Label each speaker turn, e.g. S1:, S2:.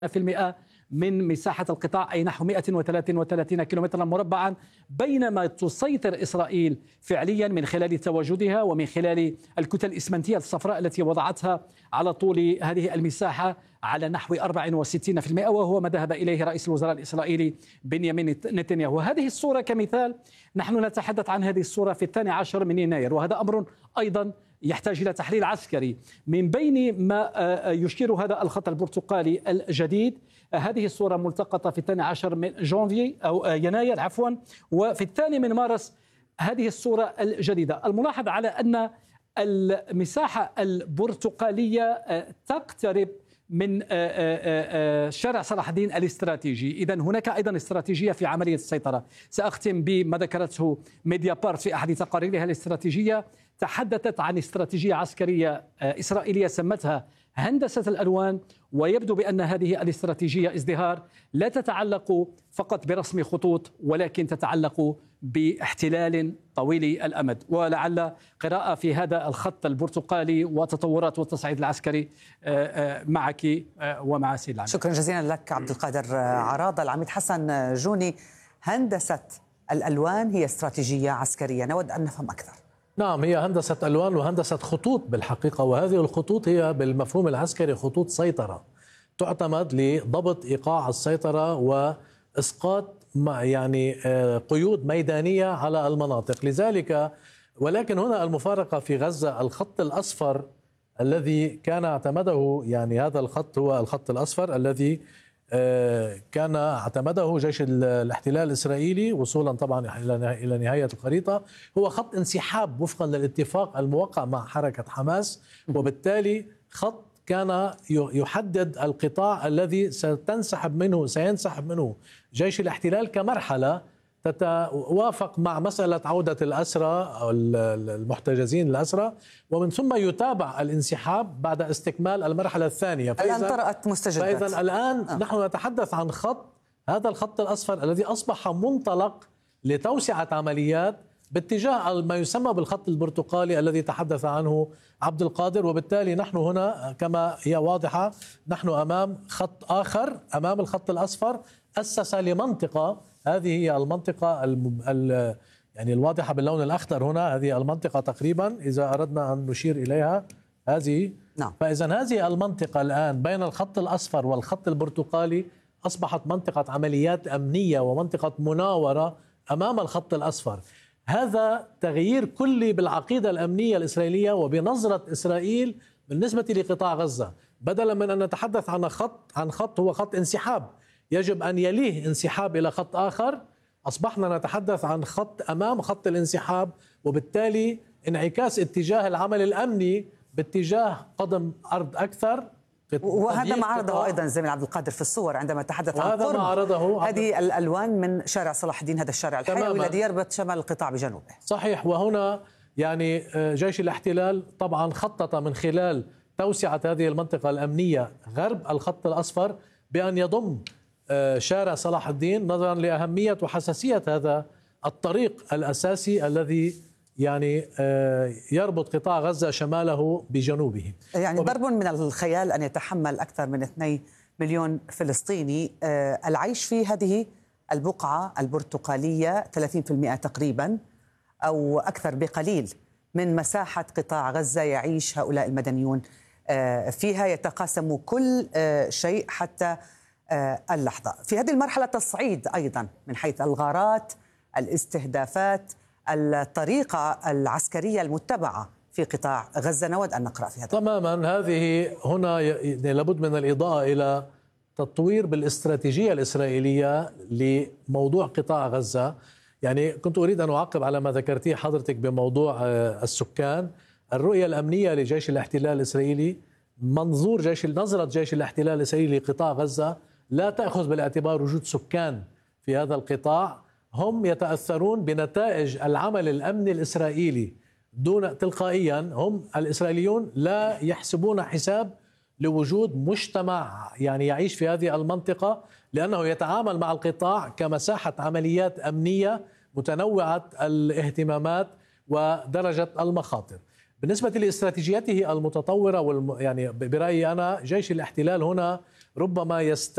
S1: من مساحة القطاع، أي نحو 133 كيلومترا مربعا، بينما تسيطر إسرائيل فعليا من خلال تواجدها ومن خلال الكتل الإسمنتية الصفراء التي وضعتها على طول هذه المساحة على نحو 64%، وهو ما ذهب إليه رئيس الوزراء الإسرائيلي بنيامين نتنياهو. هذه الصورة كمثال، نحن نتحدث عن هذه الصورة في 12 من يناير، وهذا أمر أيضا يحتاج إلى تحليل عسكري. من بين ما يشير هذا الخط البرتقالي الجديد، هذه الصورة ملتقطة في 12 من جانفي أو يناير عفوا، وفي 2 من مارس هذه الصورة الجديدة. الملاحظ على أن المساحة البرتقالية تقترب من شارع صلاح الدين الاستراتيجي، إذن هناك أيضا استراتيجية في عملية السيطرة. سأختم بما ذكرته ميديا بارت في أحد تقاريرها الاستراتيجية، تحدثت عن استراتيجية عسكرية إسرائيلية سمتها هندسة الألوان، ويبدو بأن هذه الاستراتيجية ازدهار لا تتعلق فقط برسم خطوط، ولكن تتعلق باحتلال طويل الأمد. ولعل قراءة في هذا الخط البرتقالي وتطورات والتصعيد العسكري معك ومع سيد العميد.
S2: شكرا جزيلا لك عبد القادر عراضة. العميد حسن جوني، هندسة الألوان هي استراتيجية عسكرية، نود أن نفهم أكثر.
S3: نعم، هي هندسة ألوان وهندسة خطوط بالحقيقة، وهذه الخطوط هي بالمفهوم العسكري خطوط سيطرة تعتمد لضبط إيقاع السيطرة وإسقاط يعني قيود ميدانية على المناطق. لذلك ولكن هنا المفارقة في غزة، الخط الأصفر الذي كان اعتمده، يعني هذا الخط هو الخط الأصفر الذي كان اعتمده جيش الاحتلال الإسرائيلي وصولا طبعا إلى نهاية الخريطة، هو خط انسحاب وفقا للاتفاق الموقع مع حركة حماس، وبالتالي خط كان يحدد القطاع الذي سينسحب منه جيش الاحتلال كمرحلة تتوافق مع مسألة عودة الأسرى أو المحتجزين الأسرى، ومن ثم يتابع الانسحاب بعد استكمال المرحلة الثانية.
S2: الآن طرأت مستجدات.
S3: فإذا الآن نحن نتحدث عن هذا الخط الأصفر الذي أصبح منطلق لتوسعة عمليات باتجاه ما يسمى بالخط البرتقالي الذي تحدث عنه عبد القادر. وبالتالي نحن هنا كما هي واضحة، نحن أمام خط آخر أمام الخط الأصفر أسس لمنطقة، هذه هي المنطقة يعني الواضحة باللون الأخضر هنا، هذه المنطقة تقريبا إذا أردنا أن نشير إليها هذه.
S2: نعم.
S3: فإذا هذه المنطقة الآن بين الخط الأصفر والخط البرتقالي أصبحت منطقة عمليات أمنية ومنطقة مناورة أمام الخط الأصفر. هذا تغيير كلي بالعقيدة الأمنية الإسرائيلية وبنظرة إسرائيل بالنسبة لقطاع غزة. بدلا من أن نتحدث عن خط هو خط انسحاب يجب أن يليه انسحاب إلى خط آخر، أصبحنا نتحدث عن خط أمام خط الانسحاب، وبالتالي انعكاس اتجاه العمل الأمني باتجاه قدم أرض أكثر.
S2: وهذا ما عرضه أيضا زميل عبد القادر في الصور عندما تحدث عن
S3: قرب
S2: هذه الألوان من شارع صلاح الدين، هذا الشارع الحيوي الذي يربط شمال القطاع بجنوبه.
S3: صحيح. وهنا يعني جيش الاحتلال طبعا خطط من خلال توسعة هذه المنطقة الأمنية غرب الخط الأصفر بأن يضم شارع صلاح الدين، نظرا لأهمية وحساسية هذا الطريق الأساسي الذي يعني يربط قطاع غزة شماله بجنوبه.
S2: يعني ضرب من الخيال أن يتحمل أكثر من 2 مليون فلسطيني العيش في هذه البقعة البرتقالية، 30% تقريبا أو أكثر بقليل من مساحة قطاع غزة يعيش هؤلاء المدنيون فيها، يتقاسم كل شيء حتى اللحظة. في هذه المرحلة تصعيد أيضا من حيث الغارات، الاستهدافات، الطريقة العسكرية المتبعة في قطاع غزة، نود أن نقرأ في هذا.
S3: تماما. هذه هنا لابد من الإضاءة إلى تطوير بالاستراتيجية الإسرائيلية لموضوع قطاع غزة. يعني كنت أريد أن أعقب على ما ذكرتيه حضرتك بموضوع السكان. الرؤية الأمنية لجيش الاحتلال الإسرائيلي، نظرة جيش الاحتلال الإسرائيلي لقطاع غزة لا تأخذ بالاعتبار وجود سكان في هذا القطاع، هم يتأثرون بنتائج العمل الأمني الإسرائيلي دون تلقائيا. هم الإسرائيليون لا يحسبون حساب لوجود مجتمع يعني يعيش في هذه المنطقة، لأنه يتعامل مع القطاع كمساحة عمليات أمنية متنوعة الاهتمامات ودرجة المخاطر. بالنسبة لاستراتيجيته المتطورة يعني برأيي أنا جيش الاحتلال هنا ربما